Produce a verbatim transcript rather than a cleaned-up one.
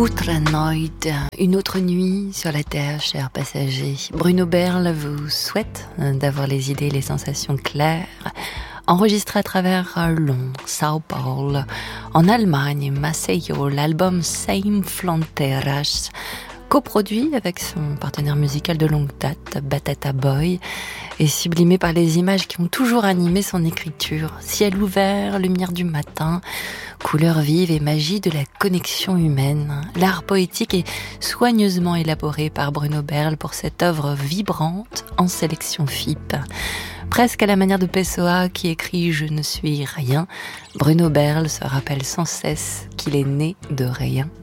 Outre Noid, une autre nuit sur la terre, chers passagers. Bruno Berle vous souhaite d'avoir les idées et les sensations claires. Enregistré à travers Londres, Sao Paulo, en Allemagne, Maceió, l'album Same Fronteiras, coproduit avec son partenaire musical de longue date, Batata Boy, et sublimé par les images qui ont toujours animé son écriture. Ciel ouvert, lumière du matin, couleurs vives et magie de la connexion humaine. L'art poétique est soigneusement élaboré par Bruno Berle pour cette œuvre vibrante en sélection F I P. Presque à la manière de Pessoa qui écrit « Je ne suis rien », Bruno Berle se rappelle sans cesse qu'il est né de rien.